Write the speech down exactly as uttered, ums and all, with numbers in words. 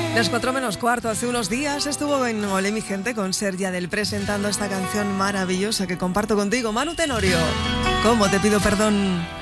Las cuatro menos cuarto, hace unos días estuvo en Olé mi gente con Sergia del presentando esta canción maravillosa que comparto contigo, Manu Tenorio. ¿Cómo te pido perdón?